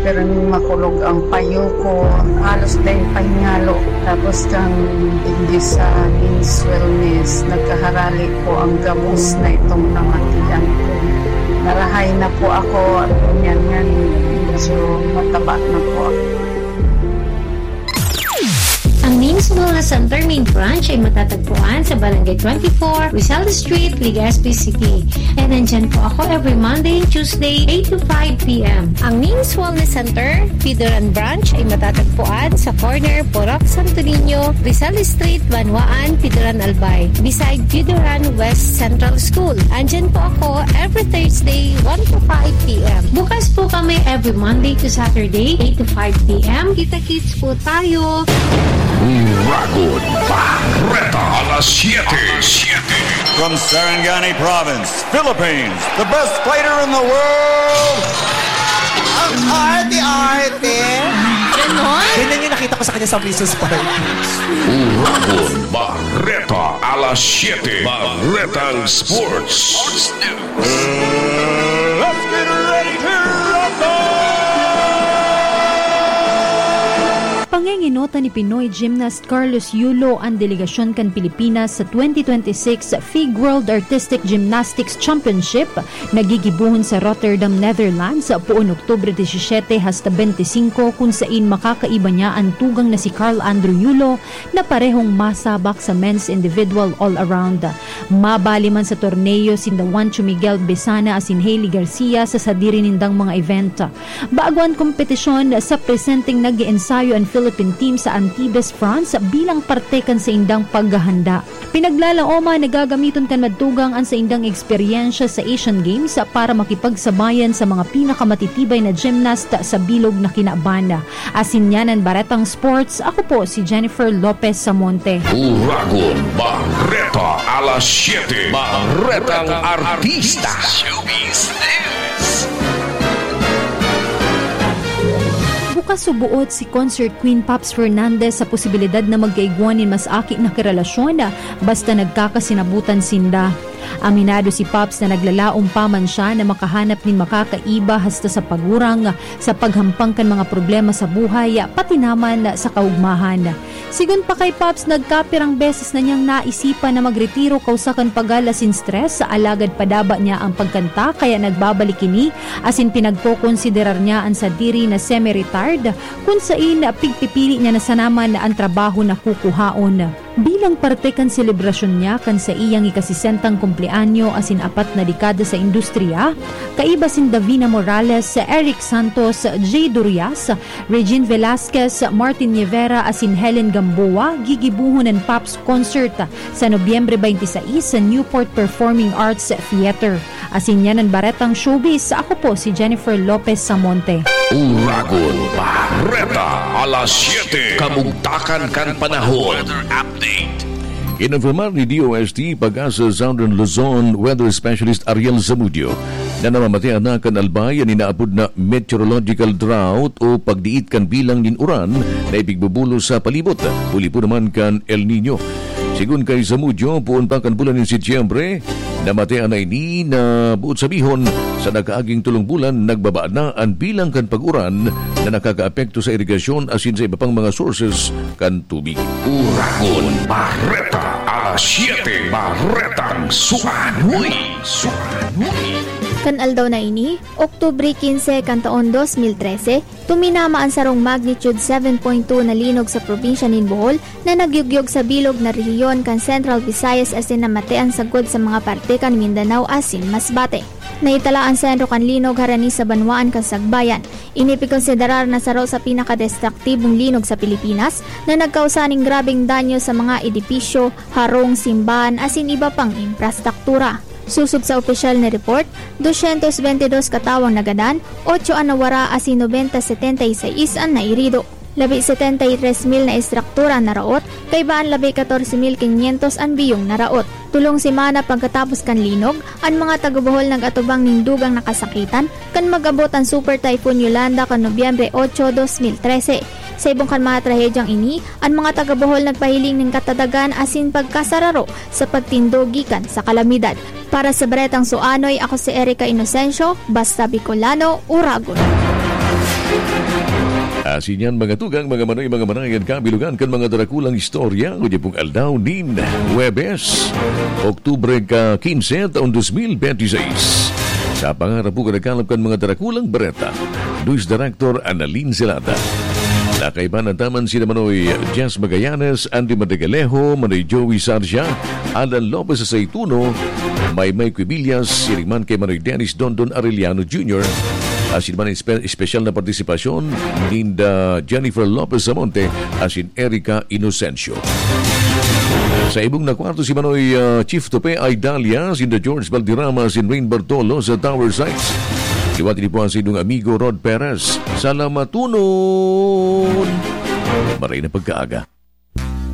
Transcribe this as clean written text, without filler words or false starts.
pero makulog ang payo ko, halos dahil pahingalo. Tapos kang hindi sa means wellness, nagkaharali po ang gamos na itong namatian ko. Narahay na po ako at ganyan medyo mataba na po ako. Ang NIMS Wellness Center Main Branch ay matatagpuan sa Barangay 24, Rizal Street, Legazpi City. And nandyan po ako every Monday, Tuesday, 8 to 5 p.m. Ang NIMS Wellness Center, Pidoran Branch ay matatagpuan sa corner Porac, Santo Niño, Rizal Street, Banwaan, Pidoran Albay, beside Pidoran West Central School. Andyan po ako every Thursday, 1 to 5 p.m. Bukas po kami every Monday to Saturday, 8 to 5 p.m. Kita-kits po tayo. Uragon Barreta alas 7. From Sarangani Province, Philippines, the best fighter in the world, ang arte-arte. Ganon? Ganyan yung nakita ko sa kanya sa Princess Park. Uragon Barreta alas 7. Barretang Sports News. Let's get ready to rumble! Panginginota ni Pinoy gymnast Carlos Yulo ang delegasyon kan Pilipinas sa 2026 FIG World Artistic Gymnastics Championship nagigibuhon sa Rotterdam, Netherlands puon Oktubre 17 hasta 25 kung saan makakaiba niya ang tugang na si Carl Andrew Yulo na parehong masabak sa men's individual all-around. Mabali man sa torneo sinda Juancho Miguel Besana asin Hailey Garcia sa sadiri nindang mga event. Baguan kompetisyon sa presenting nag-iensayo ang Philippine team sa Antibes, France bilang parte kan sa indang paghahanda. Pinaglalaoma nagagamiton kan madtugang ang sa indang eksperyensya sa Asian Games para makipagsabayan sa mga pinakamatitibay na gymnast sa bilog na kinabana. Asin yan ang Barretang Sports, ako po si Jennifer Lopez Samonte. Uragon Barreta alas 7. Barretang Artista. Showbiz News. Bukas subuot si concert Queen Pops Fernandez sa posibilidad na magkaigwanin mas aki na karelasyon basta nagkakasinabutan sinda. Aminado si Pops na naglalaom pa man siya na makahanap nin makakaiba hasta sa pagurang sa paghampang kan mga problema sa buhay pati naman sa kaugmahan. Sigun pa kay Pops, nagkapirang beses na niyang naisipan na magretiro kausakan pagala sin stress sa alagad padaba niya ang pagkanta kaya nagbabalik kini asin pinagkokonsiderar niya ang sadiri na semi-retired kung saan pigpipili niya na sanaman ang trabaho na kukuhaon. Bilang parte kan selebrasyon niya kan sa iyang ikasisentang kumpleanyo asin 4 na dekada sa industriya, kaiba sin Davina Morales, Eric Santos, Jay Durias, Regine Velasquez, Martin Nievera asin Helen Gamboa gigibuhon ng Pops concert sa Nobyembre 26 sa Newport Performing Arts Theater. Asin yan ang Barretang Showbiz. Ako po si Jennifer Lopez Samonte. Uragon Barreta alas 7. Kamugtakan kan panahon. Weather update. Ininformar ni DOST Pag-asa Southern Luzon Weather Specialist Ariel Zamudio na namamatayan na kan Albay ang inaapod na meteorological drought o pagdiit kan bilang nin uran na ipigbubulo sa palibot. Uli po naman kan El Nino. Sigun kay Zamudio, puon pa kan bulan ni Setyembre, namatayan na ini na buot sabihon sa nakaaging tulong bulan nagbaba na ang bilang kan pag-uran na nakakaapekto sa irigasyon asin sa iba pang mga sources kan tubig. Uragon Barreta alas 7. Barretang Suanoy. Kan aldaw na ini, Oktubre 15 kan taon 2013, tuminama ang sarong magnitude 7.2 na linog sa probinsya nin Bohol na nagyugyog sa bilog na rehiyon kan Central Visayas asin namatean sagod sa mga parte kan Mindanao asin Masbate. Naitala ang sentro kan linog harani sa Banwaan kan Sagbayan. Inipikonsiderar na saro sa pinakadestruktibong linog sa Pilipinas na nagkausaning grabing danyo sa mga edipisyo, harong, simbahan asin iba pang infrastruktura. Susub sa opisyal na report, 222 katawang nagadan, 8 ang nawara asin 90-76 ang nairido. Labi 73,000 na istruktura na raot, kay baan labi 14,500 ang biyong na raot. Tulong simana pagkatapos kan linog, ang mga taga-Bohol nag-atubang ningdugang nakasakitan, kan mag-abot ang Super Typhoon Yolanda kan Nobyembre 8, 2013. Sa ibong kan mga trahedyang ini, ang mga taga-Bohol nagpahiling ng katadagan asin pagkasararo sa pagtindogikan sa kalamidad. Para sa Barretang Suanoy, ako si Erica Inocencio, Basta Bicolano, Uragon. Asin yan mga tugang, mga manoy, mga manayan, kabilugan kan mga darakulang istorya o di pong aldaw din Huwebes, Oktubre 15, taon 2026. Sa pangarap po kanakalap kan mga darakulang bareta, News Director Annalyn Zelada. Nakaiban ang taman sila manoy Jess Magallanes, Andy Madegalejo, manoy Joey Sarja, Alan Lopez Aceituno, Maymay Quibillas, siriman kay manoy Dennis Dondon Arellano Jr., asin man espesyal na partisipasyon ninda Jennifer Lopez Zamonte asin Erica Inocencio. Sa ibong na kwarto si manoy Chief Tope Aidalia, sinda George Valderrama, sin Rain Bartolo sa Tower Sites. Liwati ni po ang sinong amigo Rod Perez. Salamatunon! Maray na pagkaaga.